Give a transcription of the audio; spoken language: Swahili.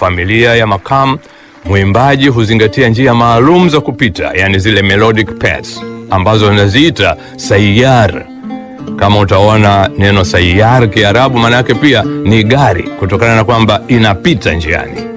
familia ya makam, mwimbaji huzingatia njia maalum za kupita, yani zile melodic paths ambazo wanaziita sayyar. Kama utaona neno sayyar Kiarabu, maana yake pia ni gari, kutokana na kwamba inapita njiani.